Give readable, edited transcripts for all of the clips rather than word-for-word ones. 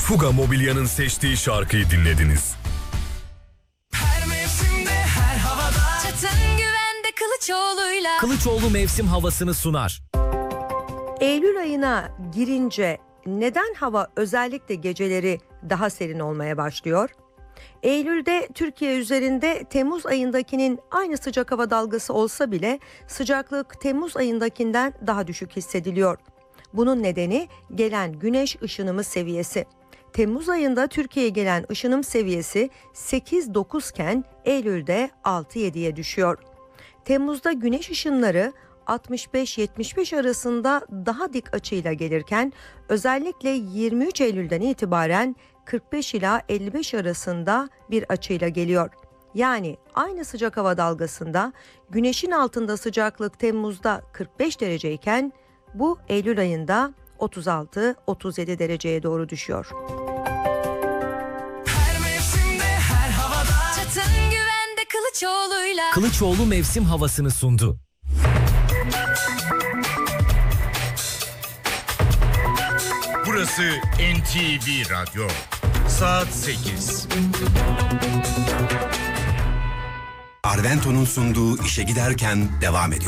Fuga Mobilya'nın seçtiği şarkıyı dinlediniz. Her mevsimde, her havada. Çatın güvende Kılıçoğlu'yla. Kılıçoğlu mevsim havasını sunar. Eylül ayına girince neden hava özellikle geceleri daha serin olmaya başlıyor? Eylül'de Türkiye üzerinde Temmuz ayındakinin aynı sıcak hava dalgası olsa bile sıcaklık Temmuz ayındakinden daha düşük hissediliyor. Bunun nedeni gelen güneş ışınımı seviyesi. Temmuz ayında Türkiye'ye gelen ışınım seviyesi 8-9 iken Eylül'de 6-7'ye düşüyor. Temmuz'da güneş ışınları 65-75 arasında daha dik açıyla gelirken özellikle 23 Eylül'den itibaren 45 ila 55 arasında bir açıyla geliyor. Yani aynı sıcak hava dalgasında güneşin altında sıcaklık Temmuz'da 45 dereceyken bu Eylül ayında 36-37 dereceye doğru düşüyor. Her mevsimde, her havada. Çatın güvende Kılıçoğlu'yla. Kılıçoğlu mevsim havasını sundu. Burası NTV Radyo. Saat 8. Arvento'nun sunduğu işe giderken devam ediyor.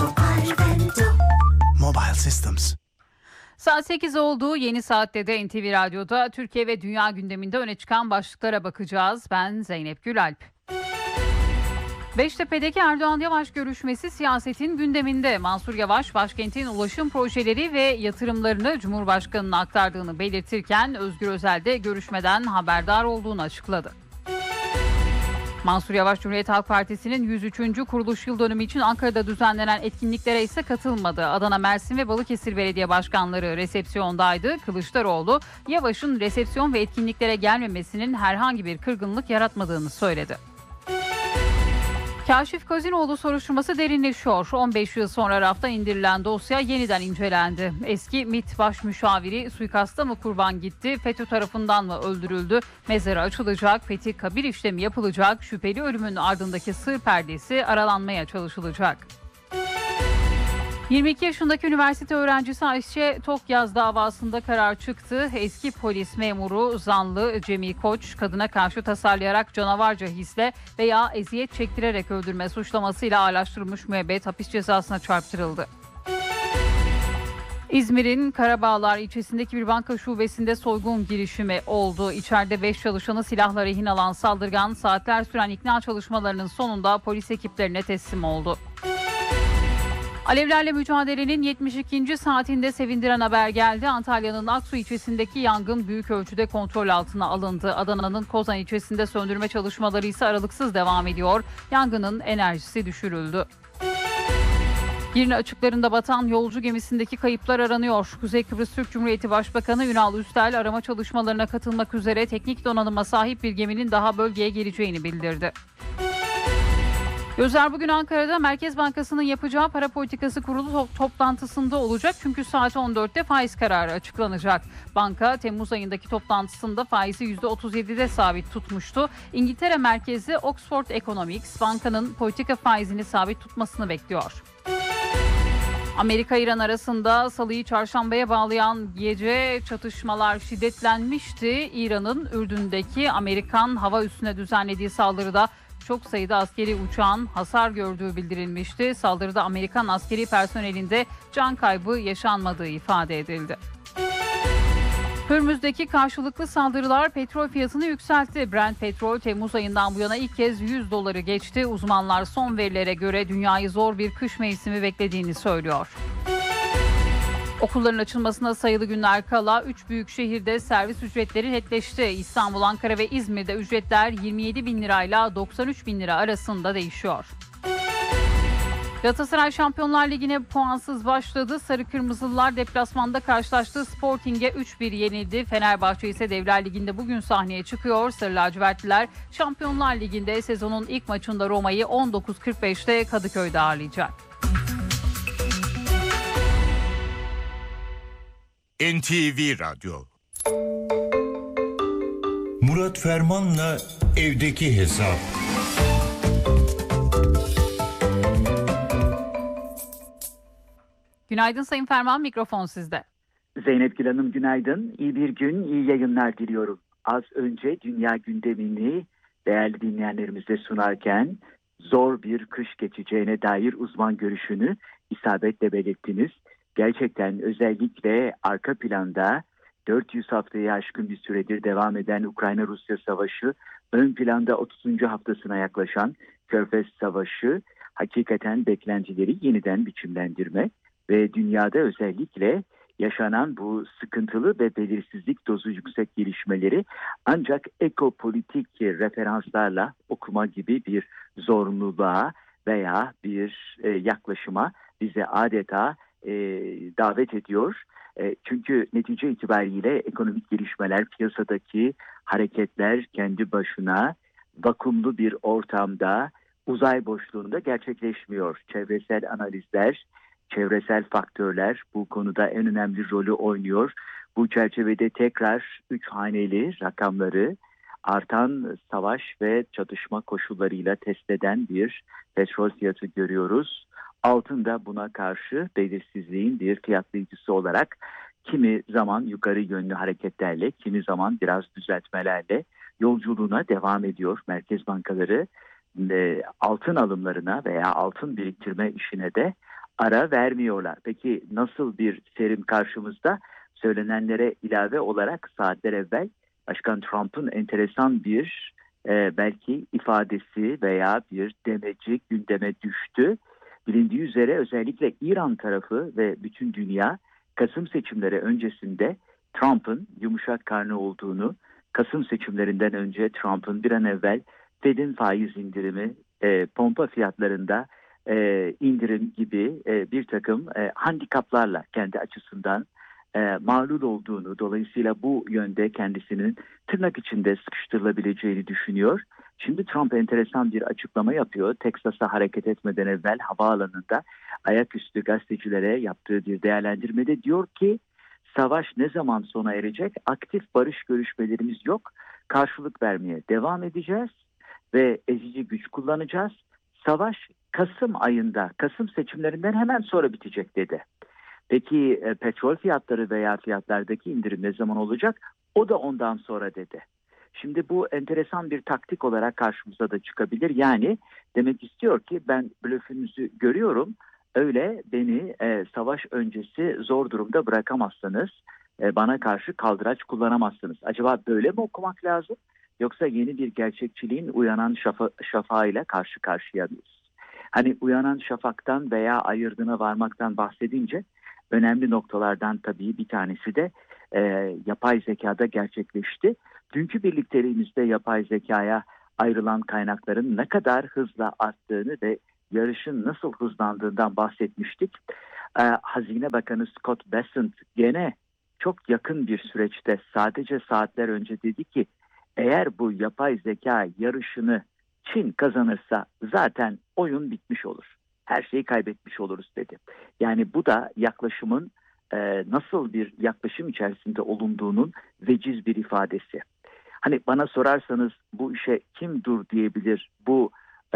Mobile Systems. Saat 8 oldu. Yeni saatte de NTV Radyo'da Türkiye ve dünya gündeminde öne çıkan başlıklara bakacağız. Ben Zeynep Gülalp. Beştepe'deki Erdoğan-Yavaş görüşmesi siyasetin gündeminde. Mansur Yavaş, başkentin ulaşım projeleri ve yatırımlarını Cumhurbaşkanı'na aktardığını belirtirken Özgür Özel de görüşmeden haberdar olduğunu açıkladı. Mansur Yavaş, Cumhuriyet Halk Partisi'nin 103. kuruluş yıl dönümü için Ankara'da düzenlenen etkinliklere ise katılmadı. Adana, Mersin ve Balıkesir Belediye Başkanları resepsiyondaydı. Kılıçdaroğlu, Yavaş'ın resepsiyon ve etkinliklere gelmemesinin herhangi bir kırgınlık yaratmadığını söyledi. Kaşif Kozinoğlu soruşturması derinleşiyor. 15 yıl sonra raftan indirilen dosya yeniden incelendi. Eski MİT baş müşaviri suikasta mı kurban gitti, FETÖ tarafından mı öldürüldü? Mezarı açılacak, fethi kabir işlemi yapılacak, şüpheli ölümün ardındaki sır perdesi aralanmaya çalışılacak. 22 yaşındaki üniversite öğrencisi Ayşe Tokyaz davasında karar çıktı. Eski polis memuru zanlı Cemil Koç, kadına karşı tasarlayarak canavarca hisle veya eziyet çektirerek öldürme suçlamasıyla ağırlaştırılmış müebbet hapis cezasına çarptırıldı. İzmir'in Karabağlar ilçesindeki bir banka şubesinde soygun girişimi oldu. İçeride 5 çalışanı silahla rehin alan saldırgan saatler süren ikna çalışmalarının sonunda polis ekiplerine teslim oldu. Alevlerle mücadelenin 72. saatinde sevindiren haber geldi. Antalya'nın Aksu ilçesindeki yangın büyük ölçüde kontrol altına alındı. Adana'nın Kozan ilçesinde söndürme çalışmaları ise aralıksız devam ediyor. Yangının enerjisi düşürüldü. Girne açıklarında batan yolcu gemisindeki kayıplar aranıyor. Kuzey Kıbrıs Türk Cumhuriyeti Başbakanı Ünal Üstel arama çalışmalarına katılmak üzere teknik donanıma sahip bir geminin daha bölgeye geleceğini bildirdi. Gözler bugün Ankara'da Merkez Bankası'nın yapacağı para politikası kurulu toplantısında olacak. Çünkü saat 14'te faiz kararı açıklanacak. Banka Temmuz ayındaki toplantısında faizi %37'de sabit tutmuştu. İngiltere merkezli Oxford Economics bankanın politika faizini sabit tutmasını bekliyor. Amerika-İran arasında Salı'yı çarşambaya bağlayan gece çatışmalar şiddetlenmişti. İran'ın Ürdün'deki Amerikan hava üssüne düzenlediği saldırıda çok sayıda askeri uçağın hasar gördüğü bildirilmişti. Saldırıda Amerikan askeri personelinde can kaybı yaşanmadığı ifade edildi. Hürmüz'deki karşılıklı saldırılar petrol fiyatını yükseltti. Brent petrol Temmuz ayından bu yana ilk kez $100 geçti. Uzmanlar son verilere göre dünyayı zor bir kış mevsimi beklediğini söylüyor. Okulların açılmasına sayılı günler kala 3 büyük şehirde servis ücretleri netleşti. İstanbul, Ankara ve İzmir'de ücretler 27 bin lirayla 93 bin lira arasında değişiyor. Galatasaray Şampiyonlar Ligi'ne puansız başladı. Sarı Kırmızılılar deplasmanda karşılaştığı Sporting'e 3-1 yenildi. Fenerbahçe ise Devler Ligi'nde bugün sahneye çıkıyor. Sarı lacivertliler Şampiyonlar Ligi'nde sezonun ilk maçında Roma'yı 19.45'te Kadıköy'de ağırlayacak. NTV Radyo. Murat Ferman'la evdeki hesap. Günaydın Sayın Ferman, mikrofon sizde. Zeynep Gül Hanım günaydın. İyi bir gün, iyi yayınlar diliyorum. Az önce dünya gündemini değerli dinleyenlerimize sunarken zor bir kış geçeceğine dair uzman görüşünü isabetle belirttiniz. Gerçekten özellikle arka planda 400 haftayı aşkın bir süredir devam eden Ukrayna-Rusya savaşı, ön planda 30. haftasına yaklaşan Körfez Savaşı hakikaten beklentileri yeniden biçimlendirme ve dünyada özellikle yaşanan bu sıkıntılı ve belirsizlik dozu yüksek gelişmeleri ancak ekopolitik referanslarla okuma gibi bir zorunluluğa veya bir yaklaşıma bize adeta davet ediyor. Çünkü netice itibariyle ekonomik gelişmeler, piyasadaki hareketler kendi başına vakumlu bir ortamda, uzay boşluğunda gerçekleşmiyor. Çevresel analizler, çevresel faktörler bu konuda en önemli rolü oynuyor. Bu çerçevede tekrar 3 haneli rakamları artan savaş ve çatışma koşullarıyla test eden bir petrol fiyatı görüyoruz. Altın da buna karşı belirsizliğin bir fiyatlayıcısı olarak kimi zaman yukarı yönlü hareketlerle, kimi zaman biraz düzeltmelerle yolculuğuna devam ediyor. Merkez bankaları altın alımlarına veya altın biriktirme işine de ara vermiyorlar. Peki nasıl bir serim karşımızda? Söylenenlere ilave olarak saatler evvel Başkan Trump'ın enteresan bir belki ifadesi veya bir demeci gündeme düştü. Bilindiği üzere özellikle İran tarafı ve bütün dünya Kasım seçimleri öncesinde Trump'ın yumuşak karnı olduğunu, Kasım seçimlerinden önce Trump'ın bir an evvel Fed'in faiz indirimi, pompa fiyatlarında indirim gibi bir takım handikaplarla kendi açısından mağlul olduğunu, dolayısıyla bu yönde kendisinin tırnak içinde sıkıştırılabileceğini düşünüyor. Şimdi Trump enteresan bir açıklama yapıyor. Teksas'a hareket etmeden evvel havaalanında ayaküstü gazetecilere yaptığı bir değerlendirmede diyor ki savaş ne zaman sona erecek? Aktif barış görüşmelerimiz yok. Karşılık vermeye devam edeceğiz ve ezici güç kullanacağız. Savaş Kasım ayında, Kasım seçimlerinden hemen sonra bitecek dedi. Peki petrol fiyatları veya fiyatlardaki indirim ne zaman olacak? O da ondan sonra dedi. Şimdi bu enteresan bir taktik olarak karşımıza da çıkabilir. Yani demek istiyor ki ben blöfünüzü görüyorum. Öyle beni savaş öncesi zor durumda bırakamazsınız. Bana karşı kaldıraç kullanamazsınız. Acaba böyle mi okumak lazım? Yoksa yeni bir gerçekçiliğin uyanan şafağıyla karşı karşıya mıyız? Hani uyanan şafaktan veya ayırdığına varmaktan bahsedince önemli noktalardan tabii bir tanesi de yapay zekada gerçekleşti. Dünkü birlikteliğimizde yapay zekaya ayrılan kaynakların ne kadar hızla arttığını ve yarışın nasıl hızlandığından bahsetmiştik. Hazine Bakanı Scott Bessent gene çok yakın bir süreçte sadece saatler önce dedi ki eğer bu yapay zeka yarışını Çin kazanırsa zaten oyun bitmiş olur. Her şeyi kaybetmiş oluruz dedi. Yani bu da yaklaşımın nasıl bir yaklaşım içerisinde olunduğunun veciz bir ifadesi. Hani bana sorarsanız bu işe kim dur diyebilir, bu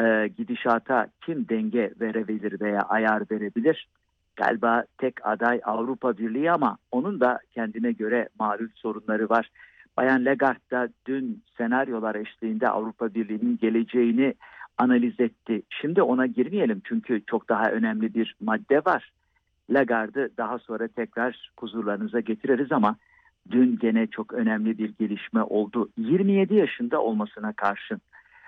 gidişata kim denge verebilir veya ayar verebilir? Galiba tek aday Avrupa Birliği ama onun da kendine göre malum sorunları var. Bayan Lagarde da dün senaryolar eşliğinde Avrupa Birliği'nin geleceğini analiz etti. Şimdi ona girmeyelim çünkü çok daha önemli bir madde var. Lagarde'ı daha sonra tekrar huzurlarınıza getiririz ama dün gene çok önemli bir gelişme oldu. 27 yaşında olmasına karşın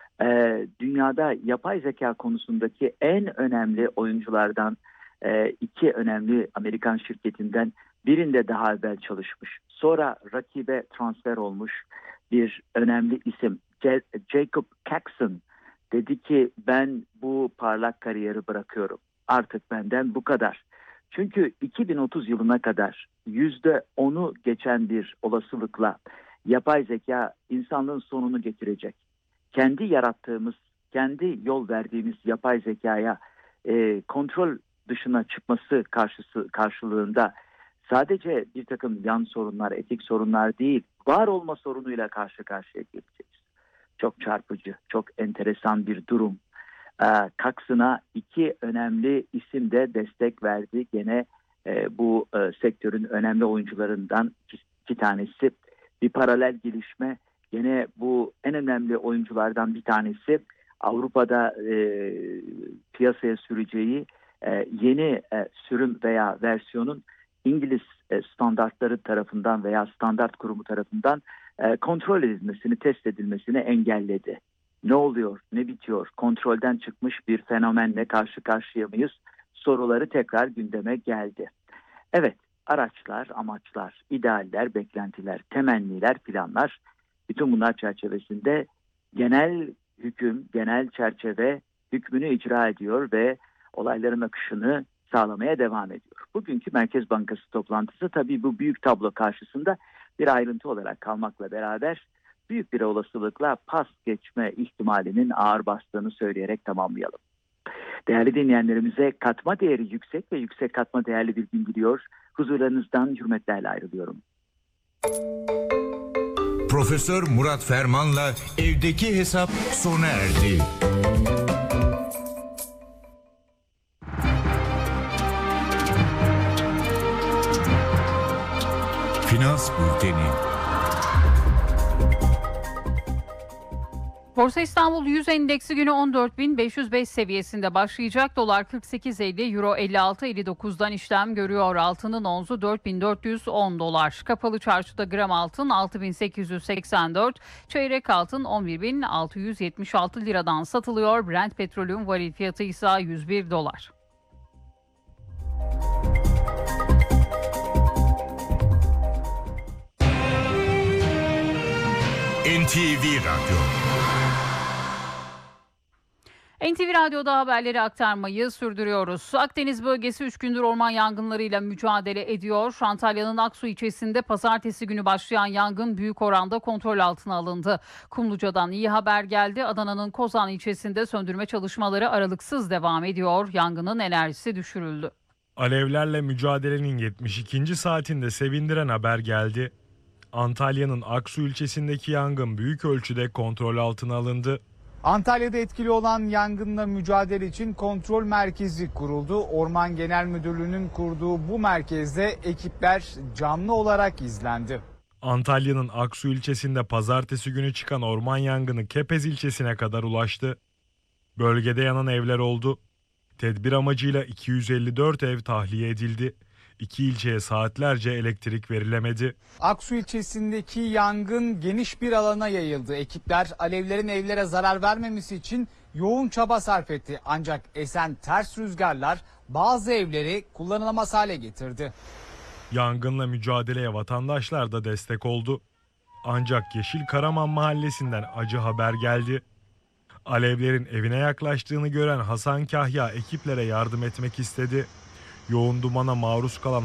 dünyada yapay zeka konusundaki en önemli oyunculardan iki önemli Amerikan şirketinden birinde daha evvel çalışmış. Sonra rakibe transfer olmuş bir önemli isim Jacob Caxon dedi ki ben bu parlak kariyeri bırakıyorum. Artık benden bu kadar. Çünkü 2030 yılına kadar %10'u geçen bir olasılıkla yapay zeka insanlığın sonunu getirecek. Kendi yarattığımız, kendi yol verdiğimiz yapay zekaya kontrol dışına çıkması karşılığında sadece bir takım yan sorunlar, etik sorunlar değil, var olma sorunuyla karşı karşıya geleceğiz. Çok çarpıcı, çok enteresan bir durum. Caxon'a iki önemli isim de destek verdi. Gene bu sektörün önemli oyuncularından iki tanesi. Bir paralel gelişme, yine bu en önemli oyunculardan bir tanesi Avrupa'da piyasaya süreceği yeni sürüm veya versiyonun İngiliz standartları tarafından veya standart kurumu tarafından kontrol edilmesini, test edilmesini engelledi. Ne oluyor, ne bitiyor, kontrolden çıkmış bir fenomenle karşı karşıya mıyız? Soruları tekrar gündeme geldi. Evet, araçlar, amaçlar, idealler, beklentiler, temenniler, planlar, bütün bunlar çerçevesinde genel hüküm, genel çerçeve hükmünü icra ediyor ve olayların akışını sağlamaya devam ediyor. Bugünkü Merkez Bankası toplantısı tabii bu büyük tablo karşısında bir ayrıntı olarak kalmakla beraber büyük bir olasılıkla pas geçme ihtimalinin ağır bastığını söyleyerek tamamlayalım. Değerli dinleyenlerimize katma değeri yüksek ve yüksek katma değerli bir gün diliyor. Huzurlarınızdan hürmetlerle ayrılıyorum. Profesör Murat Ferman'la evdeki hesap sona erdi. Finans Bülteni. Borsa İstanbul 100 endeksi günü 14.505 seviyesinde başlayacak. Dolar 48.50, Euro 56.59'dan işlem görüyor. Altının onzu 4.410 dolar. Kapalı çarşıda gram altın 6.884, çeyrek altın 11.676 liradan satılıyor. Brent petrolün varil fiyatı ise 101 dolar. NTV Radyo. NTV Radyo'da haberleri aktarmayı sürdürüyoruz. Akdeniz bölgesi 3 gündür orman yangınlarıyla mücadele ediyor. Antalya'nın Aksu ilçesinde pazartesi günü başlayan yangın büyük oranda kontrol altına alındı. Kumluca'dan iyi haber geldi. Adana'nın Kozan ilçesinde söndürme çalışmaları aralıksız devam ediyor. Yangının enerjisi düşürüldü. Alevlerle mücadelenin 72. saatinde sevindiren haber geldi. Antalya'nın Aksu ilçesindeki yangın büyük ölçüde kontrol altına alındı. Antalya'da etkili olan yangınla mücadele için kontrol merkezi kuruldu. Orman Genel Müdürlüğü'nün kurduğu bu merkezde ekipler canlı olarak izlendi. Antalya'nın Aksu ilçesinde pazartesi günü çıkan orman yangını Kepez ilçesine kadar ulaştı. Bölgede yanan evler oldu. Tedbir amacıyla 254 ev tahliye edildi. 2 ilçeye saatlerce elektrik verilemedi. Aksu ilçesindeki yangın geniş bir alana yayıldı. Ekipler alevlerin evlere zarar vermemesi için yoğun çaba sarf etti. Ancak esen ters rüzgarlar bazı evleri kullanılamaz hale getirdi. Yangınla mücadeleye vatandaşlar da destek oldu. Ancak Yeşil Karaman mahallesinden acı haber geldi. Alevlerin evine yaklaştığını gören Hasan Kahya ekiplere yardım etmek istedi. Yoğun dumana maruz kalan